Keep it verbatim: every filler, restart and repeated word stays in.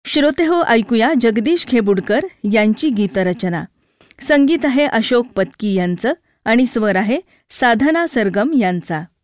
श्रोतेहो, ऐकूया जगदीश खेबुडकर यांची गीतरचना. संगीत आहे अशोक पत्की यांचं आणि स्वर आहे साधना सरगम यांचा.